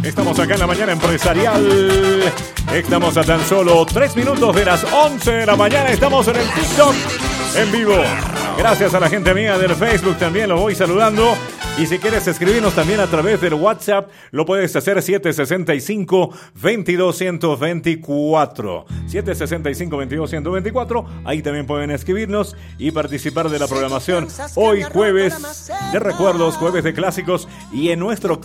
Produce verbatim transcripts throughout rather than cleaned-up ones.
Estamos acá en la mañana empresarial. Estamos a tan solo tres minutos de las once de la mañana. Estamos en el TikTok en vivo. Gracias a la gente mía del Facebook también lo voy saludando. Y si quieres escribirnos también a través del WhatsApp, lo puedes hacer siete seis cinco, veintidós, ciento veinticuatro. siete seis cinco, veintidós, ciento veinticuatro. Ahí también pueden escribirnos y participar de la programación. Hoy jueves de recuerdos, jueves de clásicos. Y en nuestro,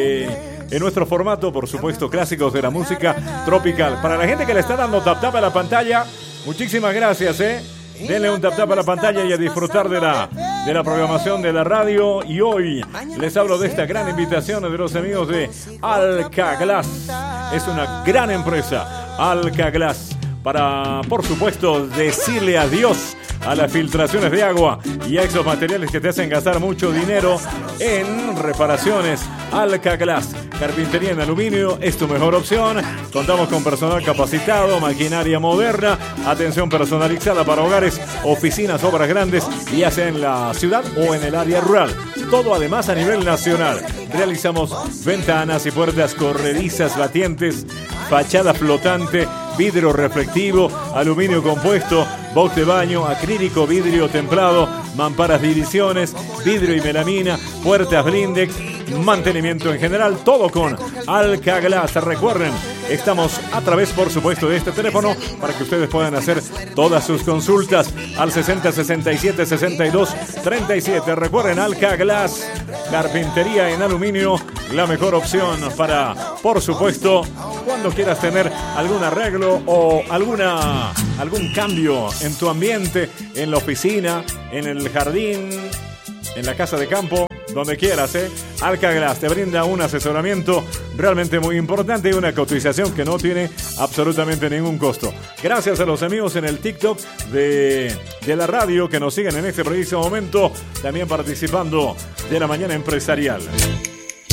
eh, en nuestro formato, por supuesto, clásicos de la música tropical. Para la gente que le está dando tap tap a la pantalla, muchísimas gracias, ¿eh? Denle un tap tap a la pantalla y a disfrutar de la, de la programación de la radio. Y hoy les hablo de esta gran invitación de los amigos de Alcaglass. Es una gran empresa, Alcaglass, para, por supuesto, decirle adiós a las filtraciones de agua y a esos materiales que te hacen gastar mucho dinero en reparaciones. Alcaglass, carpintería en aluminio es tu mejor opción. Contamos con personal capacitado, maquinaria moderna, atención personalizada para hogares, oficinas, obras grandes, ya sea en la ciudad o en el área rural. Todo además a nivel nacional. Realizamos ventanas y puertas corredizas, batientes, fachada flotante, vidrio reflectivo, aluminio compuesto, box de baño, acrílico, vidrio templado, mamparas divisiones, vidrio y melamina, puertas blindex, mantenimiento en general, todo con Alcaglass. Recuerden, estamos a través, por supuesto, de este teléfono para que ustedes puedan hacer todas sus consultas al sesenta, sesenta y siete, sesenta y dos, treinta y siete. Recuerden, Alcaglass, carpintería en aluminio, la mejor opción para, por supuesto, cuando quieras tener algún arreglo o alguna algún cambio en tu ambiente, en la oficina, en el jardín, en la casa de campo, donde quieras, ¿eh? Alcaglass te brinda un asesoramiento realmente muy importante y una cotización que no tiene absolutamente ningún costo. Gracias a los amigos en el TikTok de, de la radio que nos siguen en este preciso momento, también participando de la mañana empresarial.